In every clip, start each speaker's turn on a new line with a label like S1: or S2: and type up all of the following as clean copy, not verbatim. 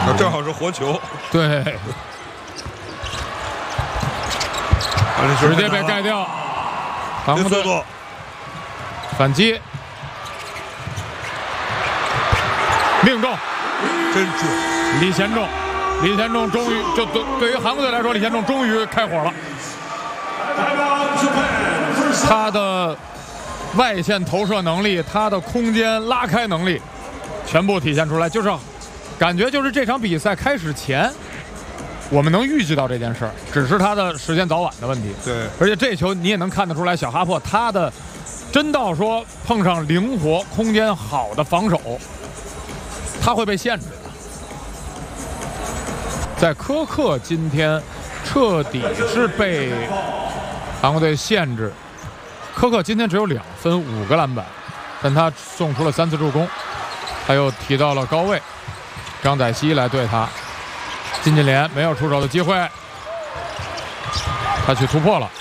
S1: 那正好是活球。
S2: 对，直接被盖掉。韩国队反击，命中，
S1: 真准！
S2: 李贤仲终于就对于韩国队来说，李贤仲终于开火了。他的外线投射能力，他的空间拉开能力，全部体现出来，就是感觉就是这场比赛开始前，我们能预计到这件事儿，只是他的时间早晚的问题。
S1: 对，
S2: 而且这球你也能看得出来，小哈珀他的真到说碰上灵活、空间好的防守，他会被限制的。在科克今天彻底是被韩国队限制。科克今天只有2分5个篮板，但他送出了3次助攻，他又提到了高位，张宰西来对他，金金莲没有出手的机会，他去突破了。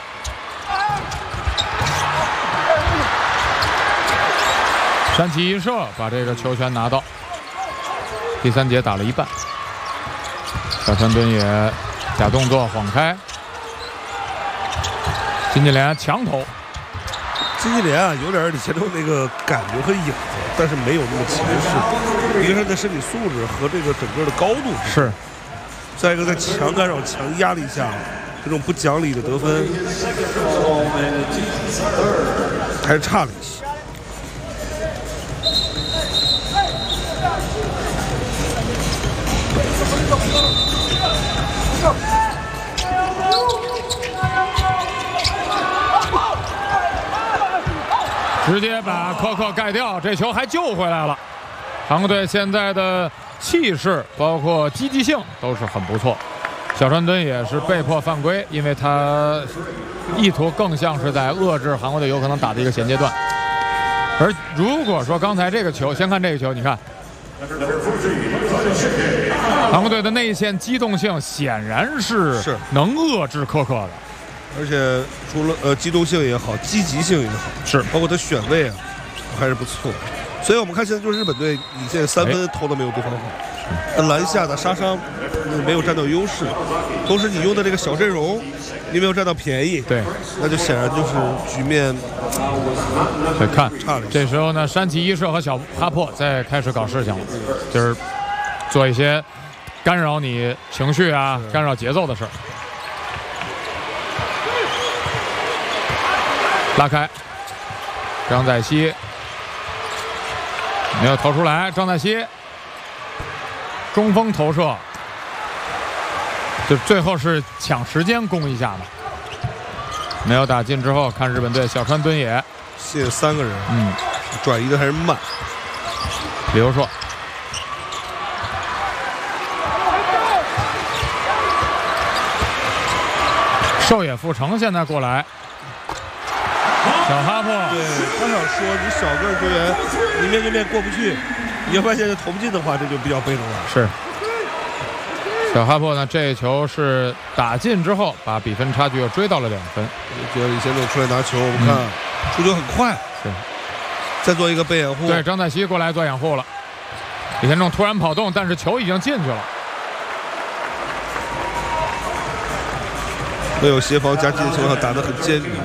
S2: 山崎一射把这个球权拿到，第3节打了一半，小川敦也假动作晃开，金金莲强投。
S1: 金金莲啊，有点李贤仲那个感觉和影子，但是没有那么强势。一个是在身体素质和这个整个的高度
S2: 是，
S1: 再一个在强干扰、强压力下，这种不讲理的得分还是差了一些。
S2: 直接把科克盖掉，这球还救回来了。韩国队现在的气势包括积极性都是很不错。小川敦也是被迫犯规，因为他意图更像是在遏制韩国队有可能打的一个衔接段。而如果说刚才这个球，先看这个球，你看韩国队的内线机动性显然是能遏制科克的。
S1: 而且除了机动性也好，积极性也好，
S2: 是
S1: 包括他选位啊，还是不错。所以我们看现在就是日本队，你现在3分投的没有对方好，篮下的杀伤没有占到优势，同时你用的这个小阵容，你没有占到便宜，
S2: 对，
S1: 那就显然就是局面。
S2: 再看
S1: 差了。
S2: 这时候呢，山崎一射和小哈珀在开始搞事情了，就是做一些干扰你情绪啊、干扰节奏的事儿。拉开，张宰西没有投出来，张宰西中锋投射，就最后是抢时间攻一下嘛，没有打进之后，看日本队小川敦也，
S1: 现在3个人，转移的还是慢。
S2: 刘硕，寿野富成现在过来。小哈珀，
S1: 对，他想说你小个球员，你面对面过不去，你要发现投不进的话，这就比较被动了。
S2: 是。小哈珀呢，这一球是打进之后，把比分差距又追到了2分。
S1: 我觉得李贤仲出来拿球，我们看出球很快，
S2: 是。
S1: 再做一个被掩护。
S2: 对，张宰西过来做掩护了。李贤仲突然跑动，但是球已经进去了。
S1: 没有协防夹击的情况下打得很坚决。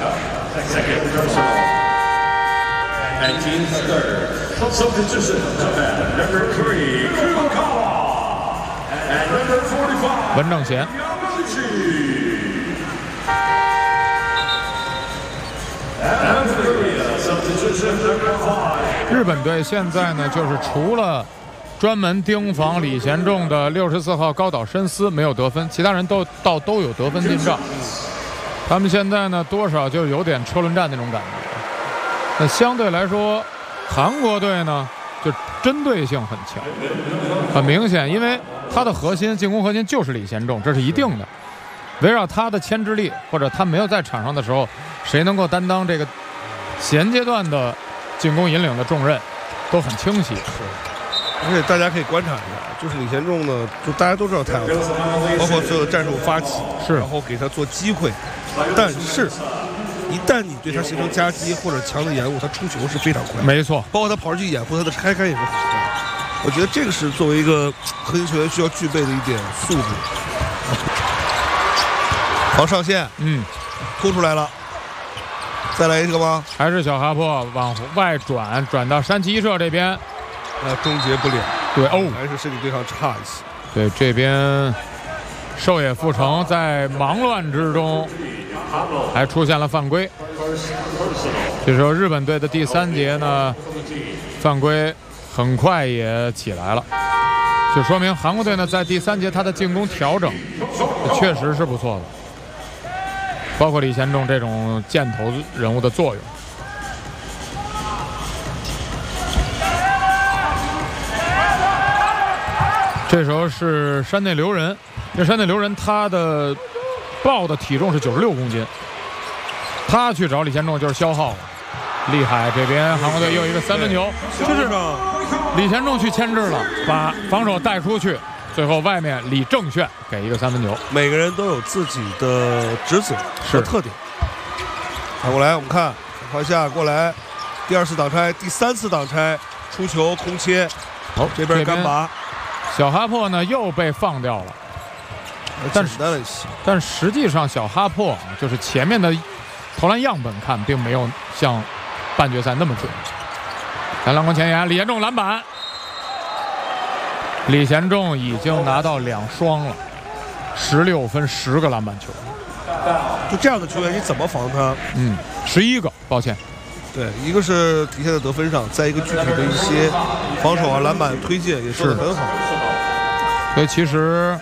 S2: 文正贤，日本队现在呢，就是除了专门盯防李贤仲的64号高岛伸司没有得分，其他人都有得分进账。他们现在呢，多少就有点车轮战那种感觉。那相对来说，韩国队呢，就针对性很强，很明显，因为他的进攻核心就是李贤仲，这是一定的。围绕他的牵制力，或者他没有在场上的时候，谁能够担当这个衔接段的进攻引领的重任，都很清晰。
S1: 而且大家可以观察一下，就是李贤仲呢，就大家都知道他要打，包括所有战术发起，然后给他做机会，但是一旦你对他形成夹击或者强的掩护，他出球是非常快。
S2: 没错，
S1: 包括他跑上去掩护，他的开开也是很快。 我觉得这个是作为一个核心球员需要具备的一点素质。防上线，突出来了，再来一个吗？
S2: 还是小哈珀往外转到山崎一射这边，
S1: 终结不了。
S2: 对，
S1: 还是身体对抗差一些。
S2: 对，这边寿野富成在忙乱之中还出现了犯规。这时候日本队的第3节呢，犯规很快也起来了，就说明韩国队呢在第3节他的进攻调整确实是不错的，包括李贤仲这种箭头人物的作用。这时候是山内留人，这山内留人他的报的体重是96公斤，他去找李贤仲就是消耗了，厉害！这边韩国队又一个3分球，就是李贤仲去牵制了，把防守带出去，最后外面李正炫给一个3分球。
S1: 每个人都有自己的职责和特点。反过来我们看华夏过来，第2次挡拆，第3次挡拆，出球空切，这边干拔。
S2: 小哈珀呢又被放掉了，但实际上小哈珀就是前面的投篮样本看，并没有像半决赛那么准。在篮筐前沿，李贤仲篮板，李贤仲已经拿到2双了，16分10个篮板球。
S1: 就这样的球员你怎么防他
S2: ？11个，抱歉。
S1: 对，一个是体现在得分上，再一个具体的一些防守啊、篮板推进也做得很好。
S2: 所以其实，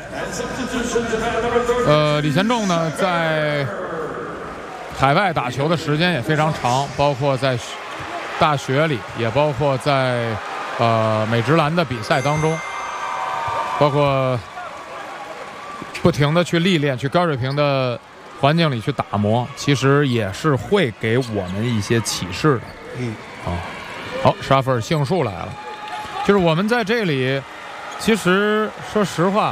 S2: 李贤仲呢在海外打球的时间也非常长，包括在大学里，也包括在美职篮的比赛当中，包括不停的去历练，去高水平的环境里去打磨，其实也是会给我们一些启示的。好，沙弗尔杏树来了，就是我们在这里，其实说实话，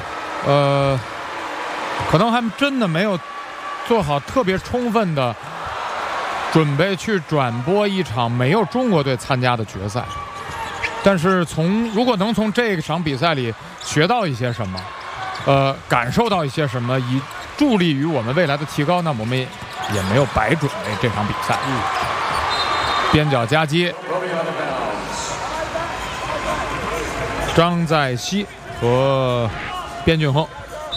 S2: 可能还真的没有做好特别充分的准备去转播一场没有中国队参加的决赛。但是如果能从这场比赛里学到一些什么，感受到一些什么，以助力于我们未来的提高，那我们也没有白准备这场比赛。边角夹击，张在熙和边俊亨。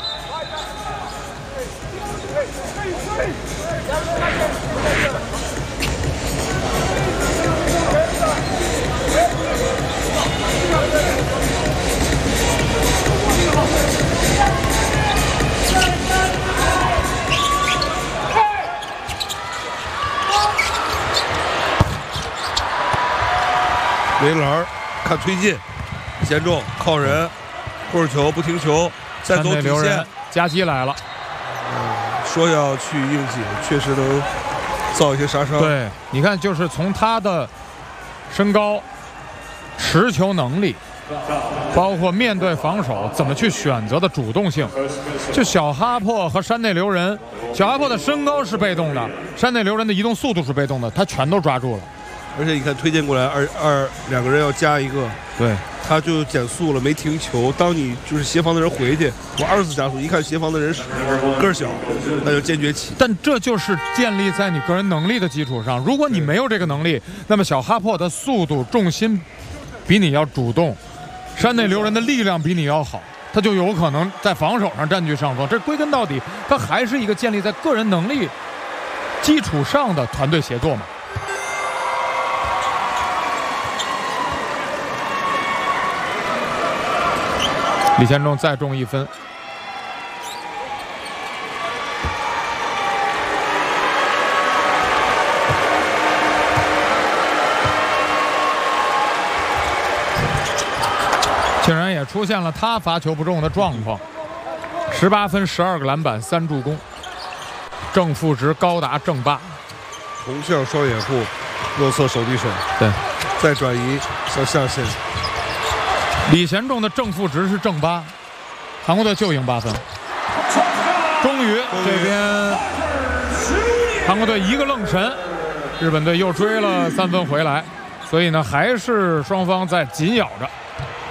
S1: 围栏看推进，贤仲靠人，护着球不停球，再走底线，
S2: 夹击来了。
S1: 说要去应解，确实能造一些杀伤。
S2: 对，你看，就是从他的身高、持球能力，包括面对防守怎么去选择的主动性，就小哈珀和山内留人，小哈珀的身高是被动的，山内留人的移动速度是被动的，他全都抓住了。
S1: 而且你看推荐过来两个人要加一个，
S2: 对，
S1: 他就减速了，没停球。当你就是协防的人回去，我2次加速，一看协防的人个儿小，那就坚决起。
S2: 但这就是建立在你个人能力的基础上。如果你没有这个能力，那么小哈珀的速度、重心比你要主动，山内留人的力量比你要好，他就有可能在防守上占据上风。这归根到底，他还是一个建立在个人能力基础上的团队协作嘛。李贤仲再中1分，竟然也出现了他罚球不中的状况。18分12个篮板3助攻，正负值高达正8。
S1: 同向双掩护，右侧手递手，
S2: 对，
S1: 再转移向下线。
S2: 李贤仲的正负值是正8，韩国队就赢8分。终于这边韩国队一个愣神，日本队又追了3分回来，所以呢还是双方在紧咬着。